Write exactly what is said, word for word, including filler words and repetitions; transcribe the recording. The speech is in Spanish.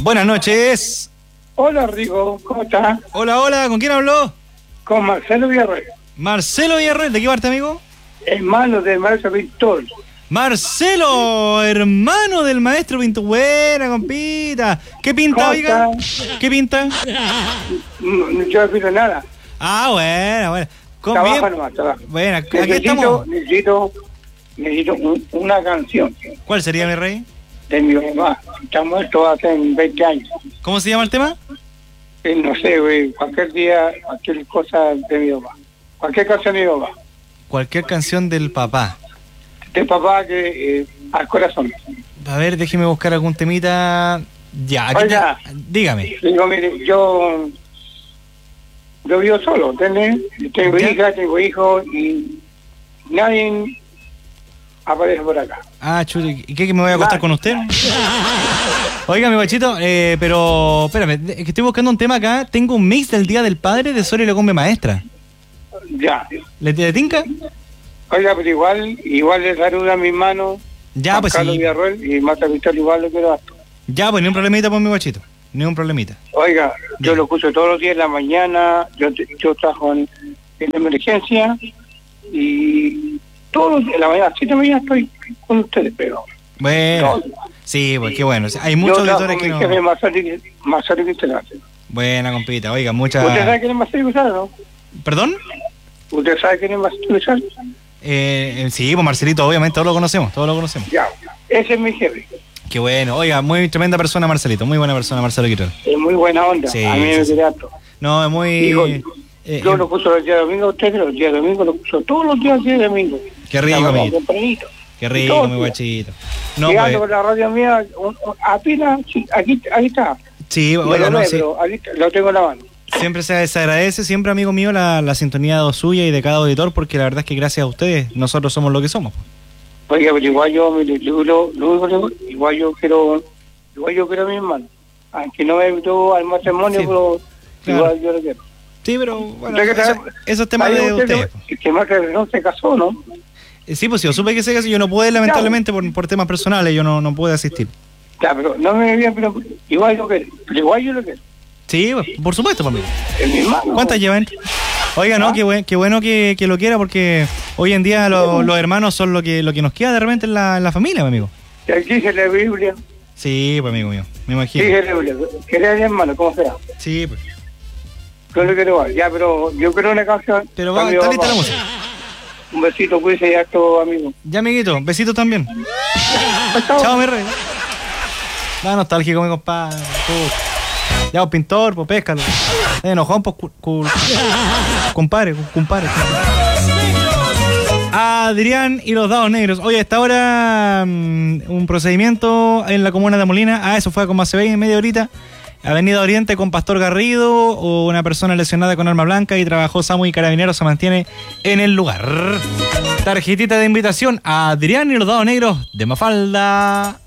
Buenas noches. Hola, Rigo, ¿cómo estás? Hola, hola, ¿con quién habló? Con Marcelo Villarreal. Marcelo Villarreal, ¿de qué parte, amigo? Hermano del maestro Víctor. Marcelo, hermano del maestro Pinto. Buena, compita. ¿Qué pinta, oiga? ¿Qué pinta? No, yo no pido nada. Ah, bueno, bueno. ¿Cómo Trabaja bien? nomás, trabaja. Bueno, aquí Necesito, estamos. necesito, necesito un- una canción ¿Cuál sería, mi rey? de mi mamá. Está muerto hace veinte años. ¿Cómo se llama el tema? Eh, no sé, güey, cualquier día, cualquier cosa de mi mamá. Cualquier canción de mi mamá. Cualquier canción del papá. De papá que eh, al corazón. A ver, déjeme buscar algún temita. Ya, aquí Oiga. te- dígame. Digo, mire, yo, yo vivo solo, ¿entiendes? Tengo ¿Ya? hija, tengo hijos y nadie aparece por acá. Ah, chulo, ¿y qué, que me voy a acostar Vale. con usted? Oiga, mi guachito, eh, pero espérame, es que estoy buscando un tema acá. Tengo un mix del Día del Padre de Soria y la Combe Maestra. Ya. ¿Le, le tinca? Oiga, pero igual, igual le saluda a mi hermano, Ya, Juan pues Carlos sí. Villarroel, y Marta Victor igual lo quiero harto. Ya, pues ni un problemita por mi guachito. Ni un problemita. Oiga, yo Bien. lo escucho todos los días en la mañana, yo, yo trabajo en, en emergencia y todos los días, en la mañana, a las siete de la mañana estoy con ustedes, pero... Bueno, No. sí, pues qué bueno. Hay muchos yo trabajo auditores que con mi jefe no. Marcelo, Marcelo Quintana. Buena, compita. Oiga, ¿Usted sabe muchas. quién es Marcelo Quintana, no? ¿Perdón? ¿Usted sabe quién es Marcelo Quintana? Eh, eh, sí, pues Marcelito, obviamente, todos lo conocemos, todos lo conocemos. Ya, ese es mi jefe. Qué bueno. Oiga, muy tremenda persona, Marcelito. Muy buena persona, Marcelo Quirón. Es muy buena onda, Sí, a mí sí, me sí. quiere harto. No, es muy. Digo, eh, yo eh, lo escucho los días domingos, usted los días domingos lo escucho todos los días, días domingos. Qué rico, La verdad, amiguito. tempranito. Qué rico, Todos mi los días. guachito. No, Llegando pues. con la radio mía, un, un- a pila, sí, aquí, ahí está. Sí, No oiga, lo no, ve, sí. pero ahí está, lo tengo en la mano. Siempre se, se agradece, siempre, amigo mío, la, la sintonía suya y de cada auditor, porque la verdad es que gracias a ustedes nosotros somos lo que somos. Oiga, pero igual yo, mire, lo, lo, lo, lo- igual yo quiero, igual yo quiero a mi hermano. Aunque no me invitó al matrimonio, Sí, pero claro. igual yo lo quiero. Sí, pero bueno, ¿Usted qué eso, sabe? esos temas Ahí de usted ustedes. se- que más que no se casó, ¿no? Eh, Sí, pues yo supe que se casó, yo no pude lamentablemente por, por temas personales, yo no, no pude asistir. Ya, pero no me bien, pero igual yo quiero. Pero igual yo lo quiero. Sí, pues, por supuesto, pues, amigo. Es mi hermano. ¿Cuántas llevan? Oiga, no, ¿Ah? qué, buen- qué bueno que, que lo quiera, porque hoy en día lo- los hermanos son lo que lo que nos queda de repente en la, en la familia, pues, amigo. Y aquí dice la Biblia. Sí, pues, amigo mío, me imagino. Dice la Biblia. Quería a mi hermano, como sea. Sí, pues. Yo lo quiero igual. Ya, pero yo quiero una canción. Pero va, para mi está lista mamá. la música. Un besito, cuídese y harto, amigo. Ya, amiguito, besitos también. Chao. Chao, mi rey. Da nostálgico, mi compadre. Puta. Ya, pues, pintor, pues, péscalo. Eh, enojón, pues, cu- cu- compadre, cu- compadre. Adrián y los dados negros. Oye, a esta hora mm, un procedimiento en la comuna de Molina. Ah, eso fue como hace veinte, media horita. Avenida Oriente con Pastor Garrido, o una persona lesionada con arma blanca y trabajó SAMU y Carabineros se mantiene en el lugar. Tarjetita de invitación a Adrián y los dados negros de Mafalda.